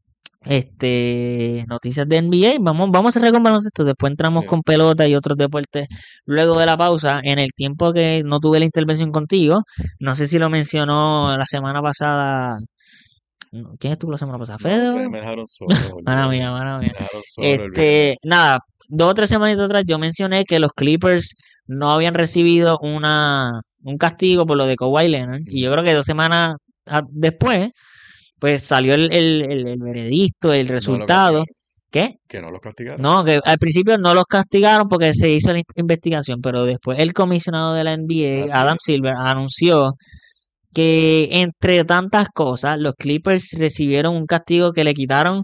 noticias de NBA. Vamos a cerrar con baloncesto. Después entramos Sí. con pelota y otros deportes luego de la pausa. En el tiempo que no tuve la intervención contigo, no sé si lo mencionó la semana pasada ¿Quién estuvo la semana pasada? No, ¿Fede? ustedes me dejaron solo. Mala mía. Me dejaron solo el viernes. Nada, 2 o 3 semanitas atrás yo mencioné que los Clippers no habían recibido un castigo por lo de Kawhi Leonard. Y yo creo que 2 semanas después, pues salió el veredicto, el resultado. ¿Qué? Que no los castigaron. No, que al principio no los castigaron porque se hizo la investigación, pero después el comisionado de la NBA, Adam Silver, anunció que entre tantas cosas, los Clippers recibieron un castigo que le quitaron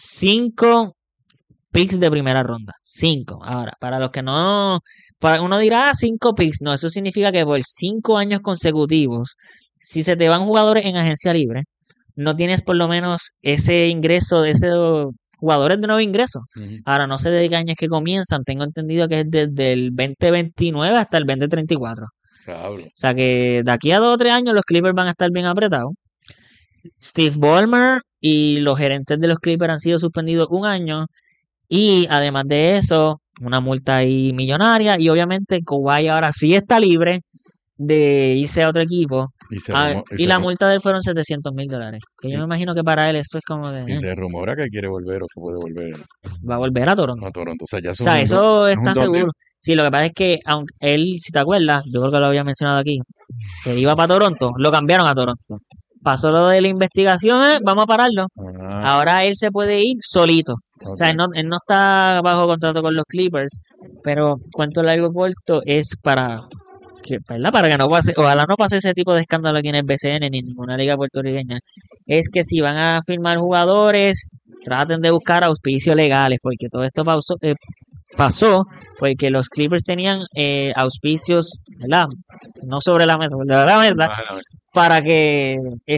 5 picks de primera ronda. 5. Ahora, para los que no... uno dirá 5 picks. No, eso significa que por 5 años consecutivos, si se te van jugadores en agencia libre, no tienes por lo menos ese ingreso de ese... jugadores de nuevo ingreso. Ahora, no sé de qué años que comienzan. Tengo entendido que es desde el 2029 hasta el 2034. Claro. O sea que de aquí a 2 o 3 años los Clippers van a estar bien apretados. Steve Ballmer y los gerentes de los Clippers han sido suspendidos 1 año. Y además de eso, una multa ahí millonaria. Y obviamente Kawhi ahora sí está libre de irse a otro equipo. Y la multa de él fueron $700,000. Que yo me imagino que para él eso es como de... Y se rumora que quiere volver o que puede volver. Va a volver a Toronto. A Toronto. O sea, ya eso está seguro. Sí, lo que pasa es que aunque él, si te acuerdas, yo creo que lo había mencionado aquí, que iba para Toronto, lo cambiaron a Toronto. Pasó lo de la investigación, vamos a pararlo. Ahora él se puede ir solito. Okay. O sea, él no está bajo contrato con los Clippers, pero cuento largo corto es para que no pase, ojalá no pase ese tipo de escándalo aquí en el BCN ni en ninguna liga puertorriqueña, es que si van a firmar jugadores, traten de buscar auspicios legales, porque todo esto pasó porque los Clippers tenían auspicios, ¿verdad? No sobre la mesa, para que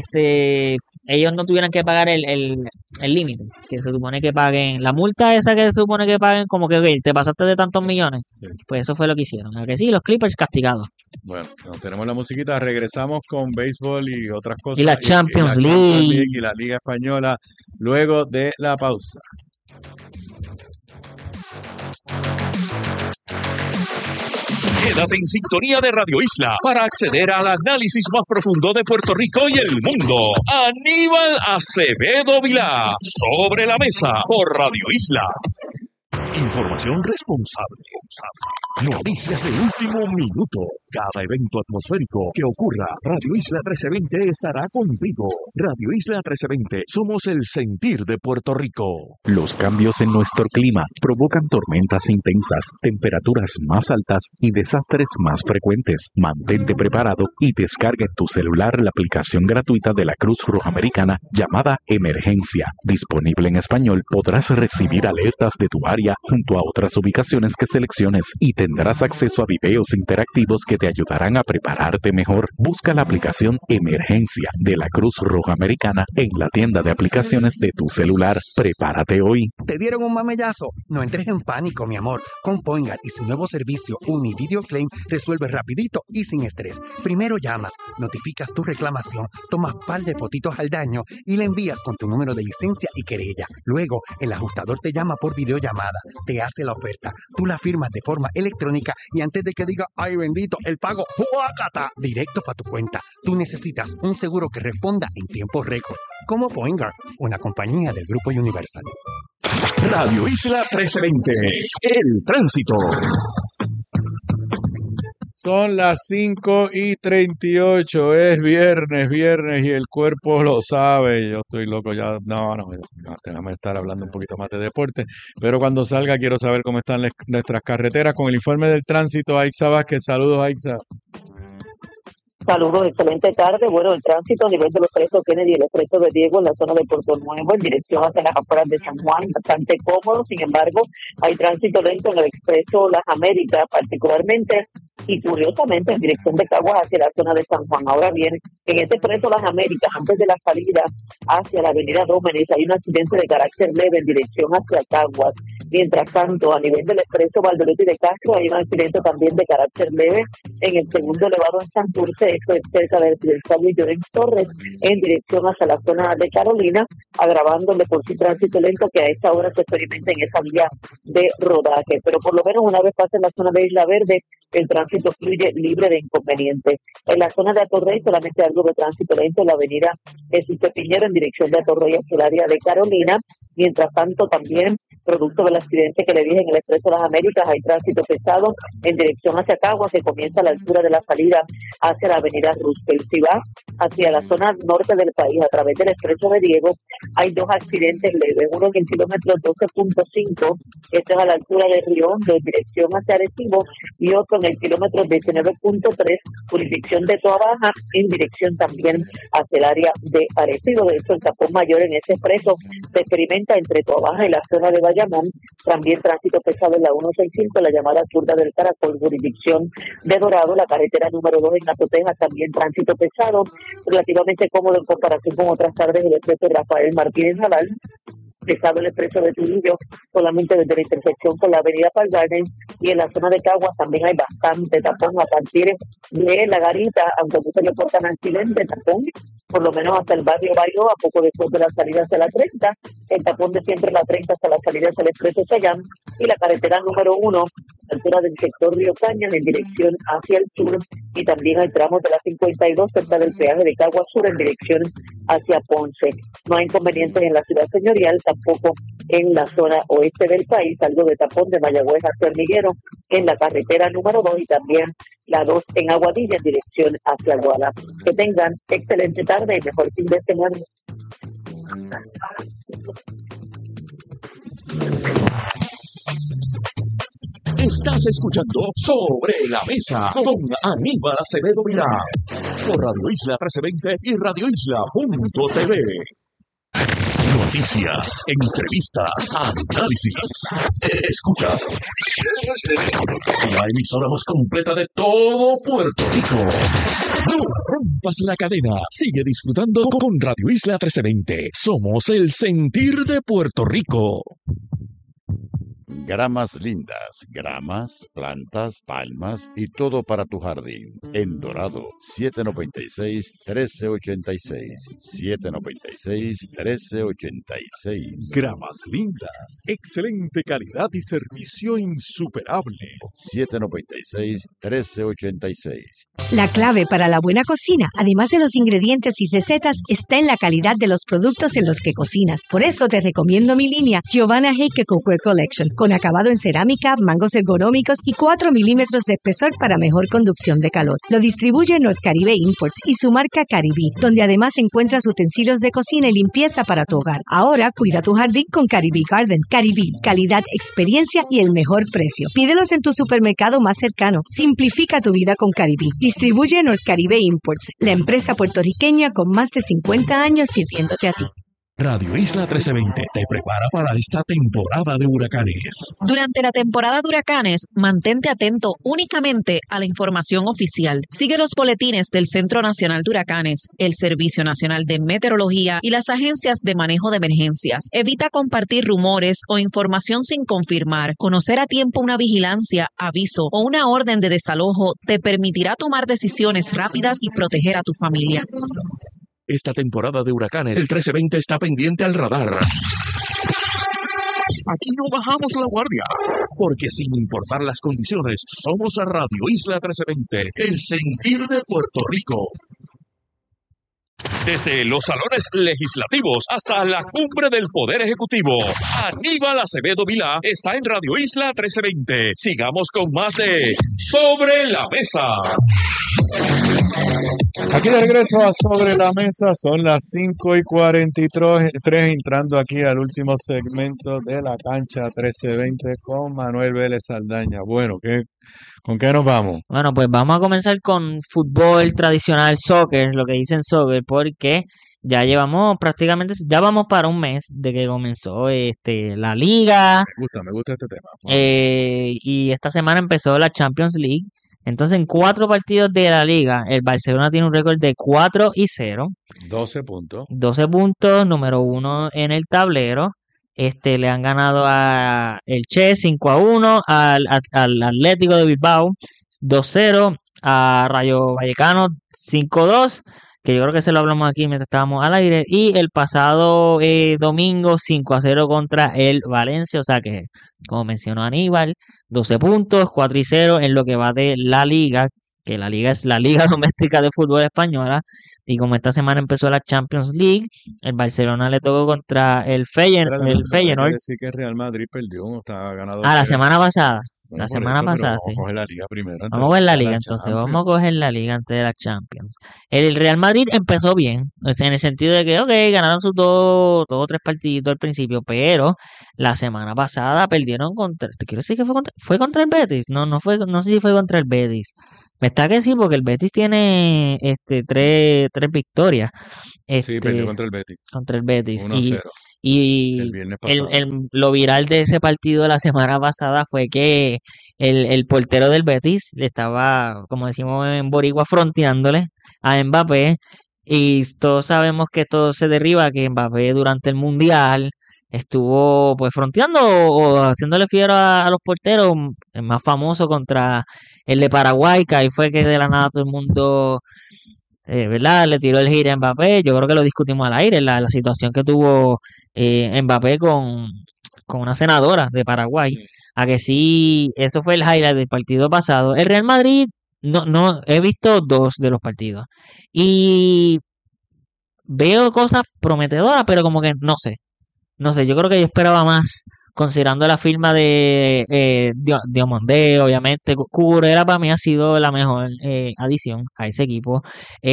ellos no tuvieran que pagar el límite, que se supone que paguen, la multa esa que se supone que paguen, como que okay, te pasaste de tantos millones, sí. Pues eso fue lo que hicieron, ¿a que sí? Los Clippers castigados. Bueno, tenemos la musiquita, regresamos con béisbol y otras cosas. Y la Champions League. Y la Liga Española, luego de la pausa. Quédate en sintonía de Radio Isla para acceder al análisis más profundo de Puerto Rico y el mundo. Aníbal Acevedo Vilá, sobre la mesa por Radio Isla. Información responsable. Noticias de último minuto. Cada evento atmosférico que ocurra, Radio Isla 1320 estará contigo. Radio Isla 1320, somos el sentir de Puerto Rico. Los cambios en nuestro clima provocan tormentas intensas, temperaturas más altas y desastres más frecuentes. Mantente preparado y descarga en tu celular la aplicación gratuita de la Cruz Roja Americana llamada Emergencia. Disponible en español, podrás recibir alertas de tu área junto a otras ubicaciones que selecciones y tendrás acceso a videos interactivos que te ayudarán a prepararte mejor. Busca la aplicación Emergencia de la Cruz Roja Americana en la tienda de aplicaciones de tu celular. Prepárate hoy. ¿Te dieron un mamellazo? No entres en pánico, mi amor. Con Poingar y su nuevo servicio Univideo Claim resuelves rapidito y sin estrés. Primero llamas, notificas tu reclamación, tomas par de fotitos al daño y le envías con tu número de licencia y querella. Luego, el ajustador te llama por videollamada, te hace la oferta, tú la firmas de forma electrónica y antes de que diga, ¡ay bendito!, el pago, ¡huácata!, directo para tu cuenta. Tú necesitas un seguro que responda en tiempo récord. Como Poingar, una compañía del Grupo Universal. Radio Isla 1320, el tránsito. Son las 5:38, es viernes y el cuerpo lo sabe. Yo estoy loco ya, no, déjame estar hablando un poquito más de deporte, pero cuando salga quiero saber cómo están nuestras carreteras con el informe del tránsito. Aixa Vázquez, saludos Aixa. Saludos, excelente tarde. Bueno, el tránsito a nivel de los expresos Kennedy y el expreso de Diego en la zona de Puerto Nuevo en dirección hacia las afueras de San Juan, bastante cómodo. Sin embargo, hay tránsito lento en el expreso Las Américas, particularmente y curiosamente en dirección de Caguas hacia la zona de San Juan. Ahora bien, en este expreso Las Américas, antes de la salida hacia la avenida Dómenes, hay un accidente de carácter leve en dirección hacia Caguas. Mientras tanto, a nivel del expreso Valdelotti de Castro hay un accidente también de carácter leve en el segundo elevado en Santurce, esto es cerca del residencial Luis Llorens Torres, en dirección hacia la zona de Carolina, agravando de por sí tránsito lento que a esta hora se experimenta en esa vía de rodaje. Pero por lo menos una vez pase en la zona de Isla Verde, el tránsito fluye libre de inconvenientes. En la zona de Atorrey solamente algo de tránsito lento en la avenida Jesús Piñero en dirección de Atorrey hacia el área de Carolina. Mientras tanto, también, producto del accidente que le dije en el Expreso de las Américas, hay tránsito pesado en dirección hacia Caguas, que comienza a la altura de la salida hacia la avenida Roosevelt. Si va hacia la zona norte del país, a través del Expreso de Diego, hay dos accidentes leves, uno en el kilómetro 12.5, este es a la altura de Río Hondo, en dirección hacia Arecibo, y otro en el kilómetro 19.3, jurisdicción de Toa Baja, en dirección también hacia el área de Arecibo. De hecho, el tapón mayor en ese expreso se experimenta entre Toa Baja y la zona de Bayamón. También tránsito pesado en la 165, la llamada curva del Caracol, jurisdicción de Dorado, la carretera número 2 en Atotejas, también tránsito pesado, relativamente cómodo en comparación con otras tardes del expreso Rafael Martínez Nadal. Pesado el expreso de Trujillo, solamente desde la intersección con la avenida Park Garden, y en la zona de Caguas también hay bastante tapón a partir de La Garita, aunque muchos reportan accidente, tapón, por lo menos hasta el barrio Bayo, a poco después de la salida hacia la 30, el tapón de siempre la 30 hasta la salida hacia el expreso Sayán, y la carretera número 1, altura del sector Río Cañas, en dirección hacia el sur, y también hay tramos de la 52 cerca del peaje de Caguas Sur en dirección hacia Ponce. No hay inconvenientes en la ciudad señorial, tampoco en la zona oeste del país, algo de tapón de Mayagüez hacia Hormiguero en la carretera número 2 y también la 2 en Aguadilla en dirección hacia Aguada. Que tengan excelente tarde y mejor fin de semana. Estás escuchando Sobre la Mesa con Aníbal Acevedo Vilá por Radio Isla 1320 y radioisla.tv. Noticias, entrevistas, análisis. Escuchas la emisora más completa de todo Puerto Rico. No rompas la cadena. Sigue disfrutando con Radio Isla 1320. Somos el sentir de Puerto Rico. Gramas lindas, gramas, plantas, palmas y todo para tu jardín. En Dorado, 796-1386. 796-1386. Gramas lindas, excelente calidad y servicio insuperable. 796-1386. La clave para la buena cocina, además de los ingredientes y recetas, está en la calidad de los productos en los que cocinas. Por eso te recomiendo mi línea Giovanna Heike Cookware Collection, con acabado en cerámica, mangos ergonómicos y 4 milímetros de espesor para mejor conducción de calor. Lo distribuye North Caribe Imports y su marca Caribí, donde además encuentras utensilios de cocina y limpieza para tu hogar. Ahora cuida tu jardín con Caribí Garden. Caribí, calidad, experiencia y el mejor precio. Pídelos en tu supermercado más cercano. Simplifica tu vida con Caribí. Distribuye North Caribe Imports, la empresa puertorriqueña con más de 50 años sirviéndote a ti. Radio Isla 1320 te prepara para esta temporada de huracanes. Durante la temporada de huracanes, mantente atento únicamente a la información oficial. Sigue los boletines del Centro Nacional de Huracanes, el Servicio Nacional de Meteorología y las agencias de manejo de emergencias. Evita compartir rumores o información sin confirmar. Conocer a tiempo una vigilancia, aviso o una orden de desalojo te permitirá tomar decisiones rápidas y proteger a tu familia. Esta temporada de huracanes, el 1320 está pendiente al radar. Aquí no bajamos la guardia, porque sin importar las condiciones, somos a Radio Isla 1320, el sentir de Puerto Rico. Desde los salones legislativos hasta la cumbre del Poder Ejecutivo, Aníbal Acevedo Vilá está en Radio Isla 1320. Sigamos con más de Sobre la Mesa. Aquí de regreso a Sobre la Mesa, son las 5:43, entrando aquí al último segmento de la cancha 1320 con Manuel Vélez Saldaña. Bueno, ¿con qué nos vamos? Bueno, pues vamos a comenzar con fútbol tradicional, soccer, lo que dicen soccer, porque ya llevamos ya vamos para un mes de que comenzó la liga. Me gusta este tema. Y esta semana empezó la Champions League. Entonces, en 4 partidos de la liga, el Barcelona tiene un récord de 4-0. 12 puntos. 12 puntos, número 1 en el tablero. Le han ganado a el Che 5-1, al Atlético de Bilbao 2-0, a Rayo Vallecano 5-2, que yo creo que se lo hablamos aquí mientras estábamos al aire, y el pasado domingo 5-0 contra el Valencia, o sea que, como mencionó Aníbal, 12 puntos, 4-0 en lo que va de la Liga, que la Liga es la Liga Doméstica de Fútbol Española, y como esta semana empezó la Champions League, el Barcelona le tocó contra el Espérate, no Feyenoord. quiere decir que el Real Madrid perdió, está ganado. La semana pasada. Bueno, La por semana eso, pero pasada, vamos sí. a coger la liga primero. antes Vamos a de coger la pasar liga, a entonces. Champions. Vamos a coger la liga antes de la Champions. El Real Madrid empezó bien, o sea, en el sentido de que, ok, ganaron sus dos o tres partiditos al principio, pero la semana pasada perdieron contra, te quiero decir que fue contra el Betis, no sé si fue contra el Betis. Me está que sí, porque el Betis tiene tres victorias. Sí, perdió contra el Betis. Contra el Betis. 1-0. Y el viernes pasado. lo viral de ese partido la semana pasada fue que el portero del Betis le estaba, como decimos en Boricua, fronteándole a Mbappé. Y todos sabemos que esto se derriba, que Mbappé durante el Mundial estuvo pues fronteando o haciéndole fiero a los porteros. El más famoso contra el de Paraguay, que ahí fue que de la nada todo el mundo... ¿verdad? Le tiró el giro a Mbappé. Yo creo que lo discutimos al aire, la situación que tuvo Mbappé con una senadora de Paraguay. A que sí, eso fue el highlight del partido pasado. El Real Madrid, no, he visto 2 de los partidos. Y veo cosas prometedoras, pero como que no sé, yo creo que yo esperaba más. Considerando la firma de Diomandé, obviamente, Cucurella para mí ha sido la mejor adición a ese equipo.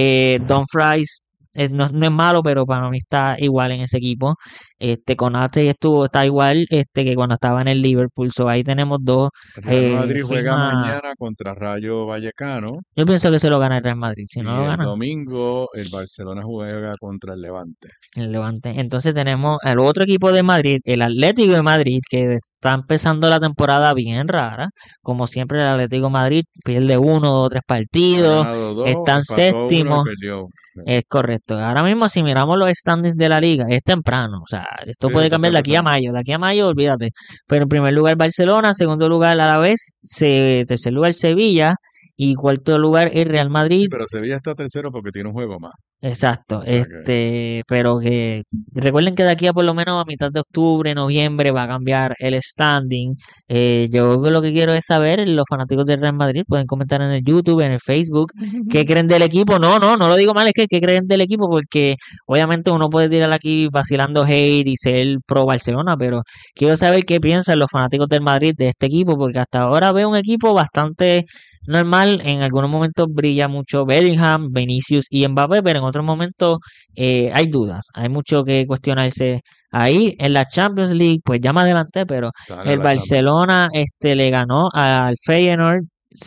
Dumfries no es malo, pero para mí está igual en ese equipo. Konate está igual que cuando estaba en el Liverpool. So, ahí tenemos 2. El Real Madrid juega mañana contra Rayo Vallecano. Yo pienso que se lo gana el Real Madrid. Si y no lo gana, el domingo el Barcelona juega contra el Levante. El Levante. Entonces tenemos el otro equipo de Madrid, el Atlético de Madrid, que está empezando la temporada bien rara. Como siempre, el Atlético de Madrid pierde 1, 2, 3 partidos. Están séptimo. Es correcto. Ahora mismo, si miramos los standings de la liga, es temprano. O sea, esto puede cambiar de aquí a mayo. De aquí a mayo, olvídate. Pero en primer lugar, Barcelona. Segundo lugar, Alavés. Tercer lugar, Sevilla. Y cuarto lugar, el Real Madrid. Sí, pero Sevilla está tercero porque tiene un juego más. Exacto, pero que recuerden que de aquí a por lo menos a mitad de octubre, noviembre va a cambiar el standing. Yo lo que quiero es saber, los fanáticos del Real Madrid pueden comentar en el YouTube, en el Facebook, qué creen del equipo. No lo digo mal, es que qué creen del equipo, porque obviamente uno puede tirar aquí vacilando hate y ser pro Barcelona, pero quiero saber qué piensan los fanáticos del Madrid de este equipo, porque hasta ahora veo un equipo bastante normal. En algunos momentos brilla mucho Bellingham, Vinicius y Mbappé, pero en otros momentos hay dudas, hay mucho que cuestionarse ahí. En la Champions League, pues ya me adelanté, pero el Barcelona le ganó al Feyenoord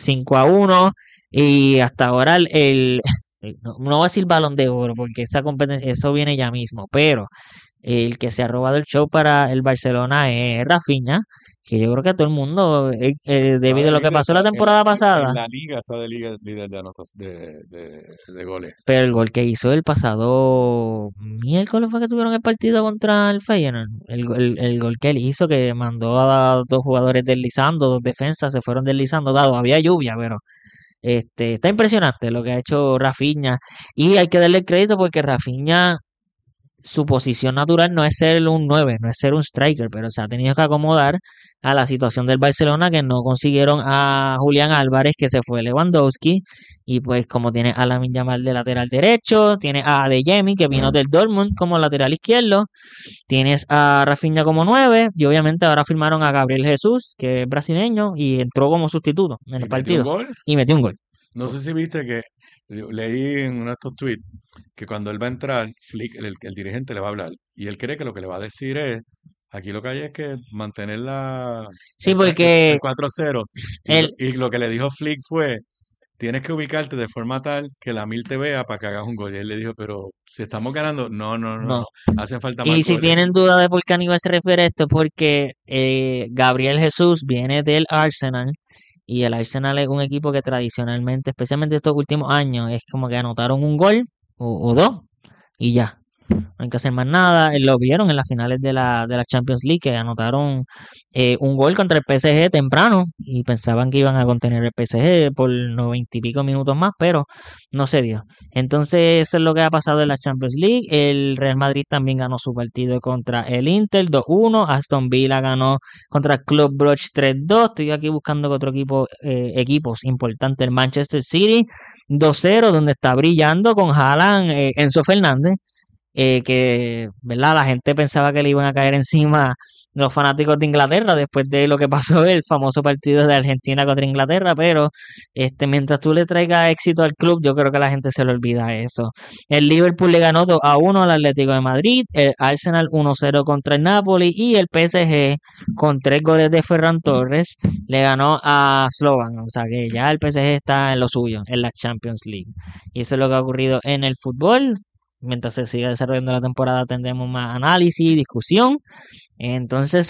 5-1 y hasta ahora no voy a decir Balón de Oro porque esa competencia, eso viene ya mismo, pero el que se ha robado el show para el Barcelona es Rafinha, que yo creo que a todo el mundo, debido a lo que pasó la temporada pasada. En la liga está de líder de anotas de goles. Pero el gol que hizo el pasado miércoles fue que tuvieron el partido contra el Feyenoord. El gol que él hizo, que mandó a 2 jugadores deslizando, 2 defensas se fueron deslizando, dado había lluvia, pero está impresionante lo que ha hecho Rafinha. Y hay que darle el crédito porque Rafinha, su posición natural no es ser un 9, no es ser un striker, pero se ha tenido que acomodar a la situación del Barcelona, que no consiguieron a Julián Álvarez, que se fue Lewandowski, y pues como tiene a Lamine Yamal de lateral derecho, tiene a Adeyemi, que vino del Dortmund como lateral izquierdo, tienes a Rafinha como 9, y obviamente ahora firmaron a Gabriel Jesús, que es brasileño, y entró como sustituto en el partido. Y metió un gol. No sé si viste que leí en uno de estos tweets que cuando él va a entrar, Flick, el dirigente le va a hablar y él cree que lo que le va a decir es, aquí lo que hay es que mantener el 4-0 y lo que le dijo Flick fue, tienes que ubicarte de forma tal que la Mil te vea para que hagas un gol. Y él le dijo, pero si estamos ganando, no. Hacen falta más Y si goles. tienen duda de por qué Aníbal se refiere a esto, es porque Gabriel Jesús viene del Arsenal. Y el Arsenal es un equipo que tradicionalmente, especialmente estos últimos años, es como que anotaron un gol o 2 y ya. no hay que hacer más nada. Lo vieron en las finales de la Champions League, que anotaron un gol contra el PSG temprano y pensaban que iban a contener el PSG por 90 y pico minutos más, pero no se dio. Entonces eso es lo que ha pasado en la Champions League. El Real Madrid también ganó su partido contra el Inter 2-1. Aston Villa ganó contra el Club Brugge 3-2. Estoy aquí buscando que otro equipos importantes, el Manchester City 2-0, donde está brillando con Haaland, Enzo Fernández, que, ¿verdad? La gente pensaba que le iban a caer encima los fanáticos de Inglaterra después de lo que pasó el famoso partido de Argentina contra Inglaterra, pero mientras tú le traigas éxito al club, yo creo que la gente se le olvida eso. El Liverpool le ganó 2-1 al Atlético de Madrid, el Arsenal 1-0 contra el Napoli y el PSG con 3 goles de Ferran Torres le ganó a Slovan. O sea que ya el PSG está en lo suyo, en la Champions League. Y eso es lo que ha ocurrido en el fútbol. Mientras se siga desarrollando la temporada tendremos más análisis, discusión. Entonces